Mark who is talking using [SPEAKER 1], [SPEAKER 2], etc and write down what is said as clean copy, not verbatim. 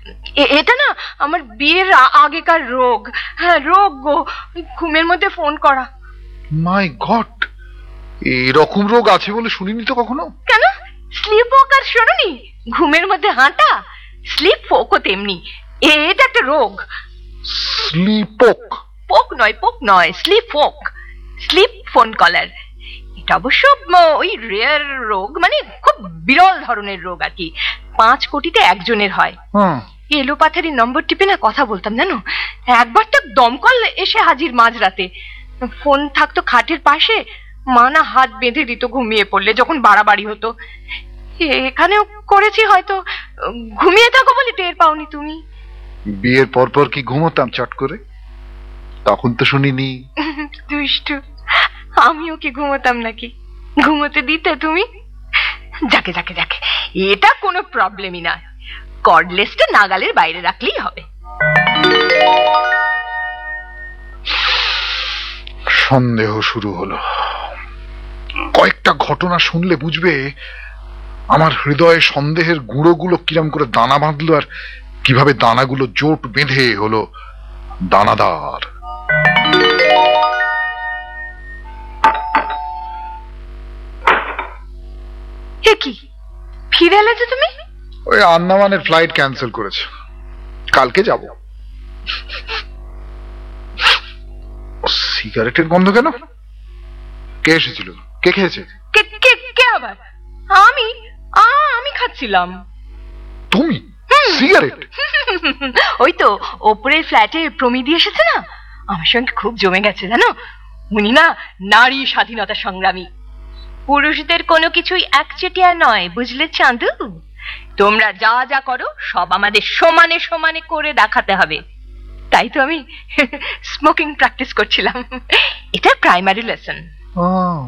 [SPEAKER 1] এটা না আমার বিয়ের আগেকার রোগ। হ্যাঁ, রোগ গো, ঘুমের মধ্যে ফোন করা।
[SPEAKER 2] মাই গড, এরকম রোগ আছে বলে শুনিনি তো কখনো।
[SPEAKER 1] কেন, স্লিপ ওয়াক আর শোনোনি? ঘুমের মধ্যে হাঁটা, স্লিপ ফোকও তেমনি। এটা একটা রোগ।
[SPEAKER 2] স্লিপক?
[SPEAKER 1] পোক নয়, স্লিপ ফোক, স্লিপ ফোন কলার। এটা অবশ্য ওই রেয়ার রোগ, মানে খুব বিরল ধরনের রোগ আর কি। 5 কোটিতে একজনের হয়। এলোপাথারি নম্বর টিপে না কথা বলতাম জানো। একবার তো দমকল এসে হাজির মাঝরাতে। ফোন থাকতো খাটের পাশে, মা না হাত বেঁধে দিত ঘুমিয়ে পড়লে যখন বাড়াবাড়ি হতো। এখানেও করেছি হয়তো, ঘুমিয়ে থাকো বলে টের পাওনি তুমি।
[SPEAKER 2] বিয়ের পর কি ঘুমোতাম চট করে? তখন তো শুনিনি।
[SPEAKER 1] দুষ্টু, আমিও কি ঘুমোতাম নাকি? ঘুমোতে দিতে তুমি? যাকে যাকে যাকে, এটা কোনো প্রবলেমই না। কর্ডলেসটা নাগালের বাইরে রাখলেই হবে।
[SPEAKER 2] সন্দেহ শুরু হলো। কয়েকটা ঘটনা শুনলে বুঝবে আমার হৃদয়ে সন্দেহের গুঁড়োগুলো কিরম করে দানা বাঁধলো, আর কিভাবে দানাগুলো জোট বেঁধে হলো দানাদার।
[SPEAKER 1] কি ফিরে এলে যে তুমি?
[SPEAKER 2] ওই আন্দামানের ফ্লাইট ক্যান্সেল করেছে, কালকে যাব। সিগারেটের গন্ধ কেন? কে এসেছিল? কে খেয়েছে?
[SPEAKER 1] কে আবার? আমি খাচ্ছিলাম।
[SPEAKER 2] তুমি সিগারেট?
[SPEAKER 1] ওই তো ওপরের ফ্ল্যাটে প্রমিদি এসেছে না, আমার সঙ্গে খুব জমে গেছে জানো। উনি না নারী স্বাধীনতা সংগ্রামী। পুরুষদের কোনো কিছুই একচেটিয়া নয়, বুঝলে চাঁদু? তোমরা যা যা করো সব আমাদের সমানে সমানে করে দেখাতে হবে। তাই তো আমি স্মোকিং প্র্যাকটিস করছিলাম। এটা প্রাইমারি লেসন।